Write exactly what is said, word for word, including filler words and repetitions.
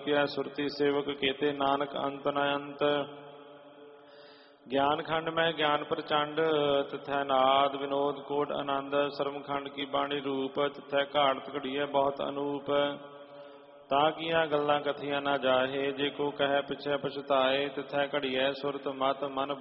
ਕੀਤਿਆ ਸੁਰਤੀ ਸੇਵਕ ਕੇਤੇ ਨਾਨਕ ਅੰਤ ਨ ਅੰਤ। ਗਿਆਨ ਖੰਡ ਮੈਂ ਗਿਆਨ ਪ੍ਰਚੰਡ ਤਿਥੈ ਨਾਦ ਵਿਨੋਦ ਕੋਟ ਆਨੰਦ। ਸਰਮ ਖੰਡ ਕੀ ਬਾਣੀ ਰੂਪ ਤਿਥੈ ਘਾੜਤ ਘੜੀਐ ਬਹੁਤ ਅਨੂਪ। ਤਾਂ ਕੀਆਂ ਗੱਲਾਂ ਕਥੀਆਂ ਨਾ ਜਾਹੇ ਜੇ ਕੋ ਕਹਿ ਪਿਛੈ ਪਛਤਾਏ। ਤਿਥੈ ਘੜੀਐ ਸੁਰਤ ਮਤ ਮਨ